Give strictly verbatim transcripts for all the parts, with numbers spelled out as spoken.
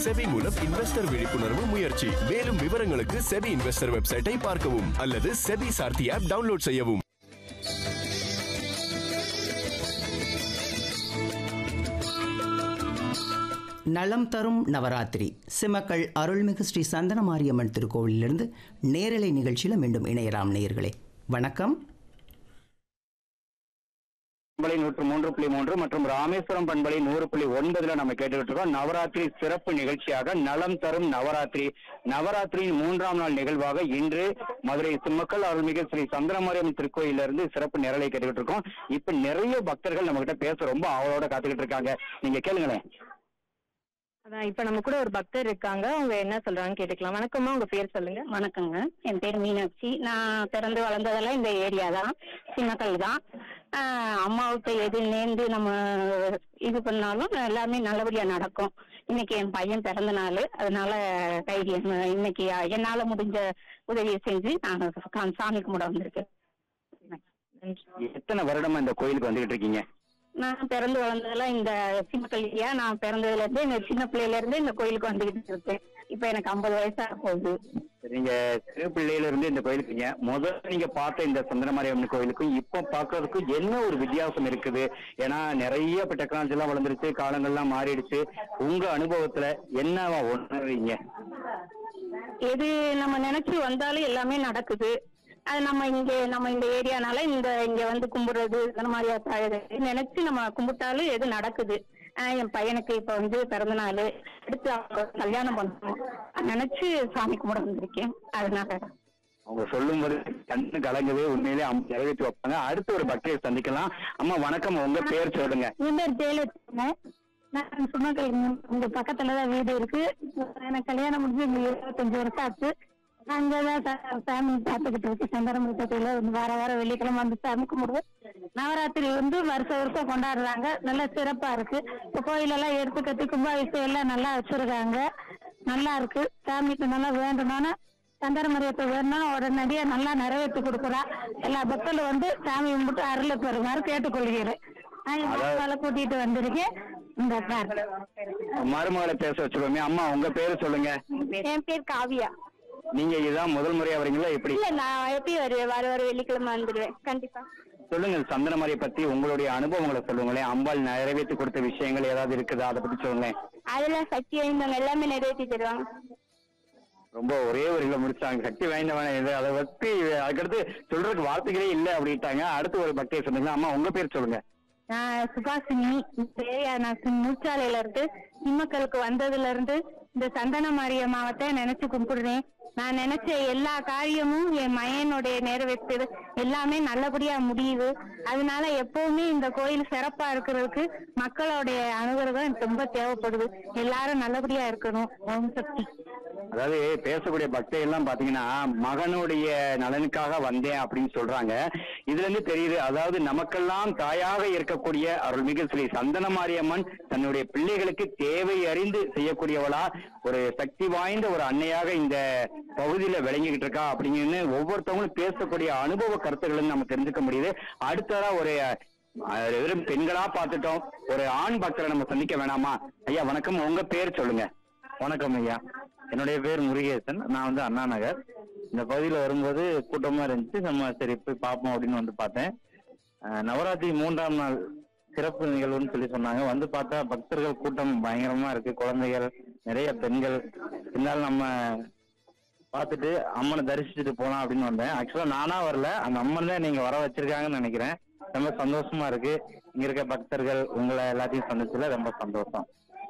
SEBI மூலம் investor விழிப்புணர்வு முயற்சி. மேலும் விவரங்களுக்கு செபி இன்வெஸ்டர் வெப்சைட்டை பார்க்கவும் அல்லது செபி சார்த்தி ஆப் டவுன்லோட் செய்யவும். நலம் தரும் நவராத்திரி சிமக்கள் அருள்மிகு ஸ்ரீ சந்தனமாரியம்மன் திருக்கோவிலிருந்து நேரலை நிகழ்ச்சியில் மீண்டும் இணையலாம். நேயர்களே வணக்கம். பண்பலை நூற்று மூன்று புள்ளி மூன்று மற்றும் ராமேஸ்வரம் பண்பலை நூறு புள்ளி ஒன்பதுல நம்ம கேட்டுக்கிட்டு இருக்கோம். நவராத்திரி சிறப்பு நிகழ்ச்சியாக நலம் தரும் நவராத்திரி நவராத்திரியின் மூன்றாம் நாள் நிகழ்வாக இன்று மதுரை சிம்மக்கல் அருள்மிகு ஸ்ரீ சந்தனமாரியம்மன் திருக்கோயில இருந்து சிறப்பு நிரலை கேட்டுக்கிட்டு இருக்கோம். இப்ப நிறைய பக்தர்கள் நம்ம கிட்ட பேச ரொம்ப ஆவலோட காத்துக்கிட்டு இருக்காங்க. நீங்க கேளுங்களேன். அதான் இப்ப நம்ம கூட ஒரு பக்தர் இருக்காங்க. அவங்க என்ன சொல்றாங்கன்னு கேட்டுக்கலாம். வணக்கம்மா, உங்க பேர் சொல்லுங்க. வணக்கங்க, என் பேர் மீனாட்சி. நான் பிறந்து வளர்ந்ததெல்லாம் இந்த ஏரியா தான், சின்னக்கல் தான். அம்மாவுக்கு எது நேர்ந்து நம்ம இது பண்ணாலும் எல்லாமே நல்லபடியா நடக்கும். இன்னைக்கு என் பையன் பிறந்த நாள், அதனால கைதி இன்னைக்கு என்னால முடிஞ்ச உதவியை செஞ்சு நான் சாமி கும்பிட வந்திருக்கேன். எத்தனை வருடமா இந்த கோயிலுக்கு வந்துகிட்டு இருக்கீங்க? நான் பிறந்து வளர்ந்ததெல்லாம் இந்த சின்னக்கல்லியா. நான் பிறந்ததுல இருந்து இந்த சின்ன பிள்ளையில இருந்து இந்த கோயிலுக்கு வந்துகிட்டு இருக்கேன். இப்ப எனக்கு ஐம்பது வயசா போகுது. நீங்க சிறு பிள்ளையில இருந்து இந்த கோயிலுக்குங்க முதல்ல நீங்க பார்த்த இந்த சந்தனமாரியம்மன் கோயிலுக்கும் இப்ப பாக்குறதுக்கும் என்ன ஒரு வித்தியாசம் இருக்குது? ஏன்னா நிறைய இப்ப டெக்னாலஜி எல்லாம் வளர்ந்துருச்சு, காலங்கள்லாம் மாறிடுச்சு. உங்க அனுபவத்துல என்னவா உணர்றீங்க? எது நம்ம நினைச்சு வந்தாலும் எல்லாமே நடக்குது. அது நம்ம இங்க நம்ம இந்த ஏரியானால இந்த இங்க வந்து கும்பிடுறது அந்த மாதிரி நினைச்சு நம்ம கும்பிட்டாலும் எது நடக்குது. என் பையனுக்கு இப்ப வந்து பிறந்த நாள், அடுத்து கல்யாணம் பண்ணணும் நினைச்சு சாமி கும்பிட வந்திருக்கேன். அதனால அவங்க சொல்லும் போது கண்ணு கலங்கவே உண்மையிலே நிறைவேற்றி வைப்பாங்க. அடுத்து ஒரு பக்தியை சந்திக்கலாம். அம்மா வணக்கம், உங்க பேர் சொல்லுங்க. என் பேர் ஜெயலட்சுமி. நான் சுமக்கல் உங்க பக்கத்துலதான் வீடு இருக்கு. எனக்கு கல்யாணம் முடிஞ்சு இங்க இருபத்தஞ்சு வருஷம் ஆச்சு. அங்கதான் சாமி பார்த்துக்கிட்டு இருக்கு. சந்தனமுத்தத்துல வார வாரம் வெள்ளிக்கிழமை வந்து சாமி கும்பிடுவோம். நவராத்திரி வந்து வருஷம் வருஷம் கொண்டாடுறாங்க. நல்லா சிறப்பா இருக்கு. இப்ப கோயிலெல்லாம் எடுத்து கட்டி கும்பாபிஷேகம் எல்லாம் நல்லா வச்சிருக்காங்க. நல்லா இருக்கு. சாமிக்கு நல்லா வேண்டணும்னா சந்தனமரியத்தை வேணும்னா உடனடியா நல்லா நிறைவேற்றி கொடுக்குறா. எல்லா பக்தர்களும் வந்து சாமி கும்பிட்டு அருளை பெறுமாறு கேட்டுக்கொள்கிறேன். நான் கூட்டிட்டு வந்திருக்கேன். இந்த மருமகளை பேச வச்சிருவோமே. அம்மா உங்க பேரு சொல்லுங்க. என் பேர் காவியா. நீங்க இதுதான் முதல் முறையா வரீங்களா? எப்படி? இல்ல, நான் எப்படி வருவேன், வார வாரம் வெள்ளிக்கிழமை வந்துடுவேன் கண்டிப்பா. சொல்லுங்க, சந்தனமாரியை பத்தி உங்களுடைய அனுபவங்களை சொல்லுங்களேன். அம்பாள் நிறைவேற்றி கொடுத்த விஷயங்கள் ஏதாவது இருக்குதா, அதை பத்தி சொல்லுங்களேன். அதெல்லாம் சக்தி வாய்ந்தவங்க எல்லாமே நிறைவேற்றி தருவாங்க. ரொம்ப ஒரே ஒரு இல்ல முடிச்சாங்க. சக்தி வாய்ந்தவன அதை பத்தி அதுக்கடுத்து சொல்றதுக்கு வார்த்தைகளே இல்லை அப்படின்ட்டாங்க. அடுத்து ஒரு பக்தியை சொன்னீங்க. அம்மா உங்க பேர் சொல்லுங்க. நான் சுபாசினி. நான் மூச்சாலையில இருந்து சிம்மக்கலுக்கு வந்ததுல இருந்து இந்த சந்தனமாரியம்மாவத்தை நினைச்சு கும்பிடுறேன். நான் நினைச்ச எல்லா காரியமும் என் மயனுடைய நிறைவேற்றது எல்லாமே நல்லபடியா முடியுது. அதனால எப்பவுமே இந்த கோயில் சிறப்பா இருக்கிறதுக்கு மக்களுடைய அனுகிரகம் எனக்கு ரொம்ப தேவைப்படுது. எல்லாரும் நல்லபடியா இருக்கணும். ஓம் சக்தி. அதாவது பேசக்கூடிய பக்தர்கள் எல்லாம் பாத்தீங்கன்னா மகனுடைய நலனுக்காக வந்தேன் அப்படின்னு சொல்றாங்க. இதுல இருந்து தெரியுது, அதாவது நமக்கெல்லாம் தாயாக இருக்கக்கூடிய அருள்மிகு ஸ்ரீ சந்தனமாரியம்மன் தன்னுடைய பிள்ளைகளுக்கு தேவை அறிந்து செய்யக்கூடியவளா, ஒரு சக்தி வாய்ந்த ஒரு அன்னையாக இந்த பகுதியில விளங்கிக்கிட்டு இருக்கா அப்படிங்கன்னு ஒவ்வொருத்தவங்களும் பேசக்கூடிய அனுபவ கருத்துக்களை நம்ம தெரிஞ்சுக்க முடியுது. அடுத்ததா ஒரு வெறும் பெண்களா பார்த்துட்டோம், ஒரு ஆண் பக்தரை நம்ம சந்திக்க வேணாமா? ஐயா வணக்கம், உங்க பேர் சொல்லுங்க. வணக்கம் ஐயா, என்னுடைய பேர் முருகேசன். நான் வந்து அண்ணா நகர். இந்த பகுதியில் வரும்போது கூட்டமா இருந்துச்சு. நம்ம சரி போய் பார்ப்போம் அப்படின்னு வந்து பார்த்தேன். நவராத்திரி மூன்றாம் நாள் சிறப்பு நிகழ்வுன்னு சொல்லி சொன்னாங்க. வந்து பார்த்தா பக்தர்கள் கூட்டம் பயங்கரமா இருக்கு. குழந்தைகள், நிறைய பெண்கள். இருந்தாலும் நம்ம பார்த்துட்டு அம்மனை தரிசிச்சுட்டு போலாம் அப்படின்னு வந்தேன். ஆக்சுவலா நானா வரல, அந்த அம்மன் தான் நீங்க வர வச்சிருக்காங்கன்னு நினைக்கிறேன். ரொம்ப சந்தோஷமா இருக்கு. இங்க இருக்க பக்தர்கள் உங்களை எல்லாத்தையும் சந்திச்சதுல ரொம்ப சந்தோஷம்.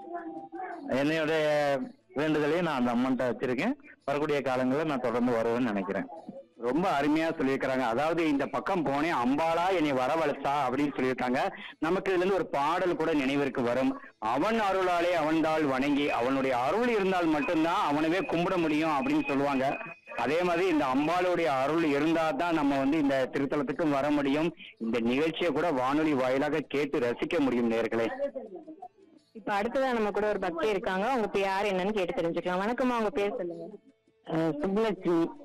என்னுடைய வேண்டுதலையும் நான் அந்த அம்மன்ட்ட வச்சிருக்கேன். வரக்கூடிய காலங்களில் நான் தொடர்ந்து வருவேன்னு நினைக்கிறேன். ரொம்ப அருமையா சொல்லியிருக்கிறாங்க. அதாவது இந்த பக்கம் போனேன் அம்பாளா என்னை வரவழைச்சா அப்படின்னு சொல்லியிருக்காங்க. நமக்கு இதுல இருந்து ஒரு பாடல் கூட நினைவிற்கு வரும். அவன் அருளாலே அவன்தாள் வணங்கி, அவனுடைய அருள் இருந்தால் மட்டும்தான் அவனவே கும்பிட முடியும் அப்படின்னு சொல்லுவாங்க. அதே மாதிரி இந்த அம்பாளுடைய அருள் இருந்தா தான் நம்ம வந்து இந்த திருத்தலத்துக்கும் வர முடியும். இந்த நிகழ்ச்சியை கூட வானொலி வாயிலாக கேட்டு ரசிக்க முடியும் நேயர்களே. இப்ப அடுத்ததான் நம்ம கூட ஒரு பக்தி இருக்காங்க. அவங்க பேர் யார் என்னன்னு கேட்டு தெரிஞ்சுக்கலாம். வணக்கம்மா, உங்க பேர் சொல்லுங்க. சுப்புலட்சுமி.